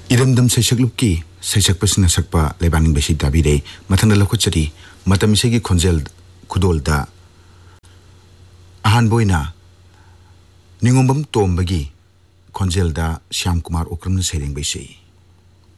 इरमदम सैसक्लुकी सैसक्पसिना सकपा लेबानिंग बेसी दाबिरे मथंग लखुचरी मतमिसेगी खोंजेल खुदोलदा अहानबोइना निंगोंबम तोंबगी खोंजेलदा श्याम कुमार उक्रम सेरिंग बेसी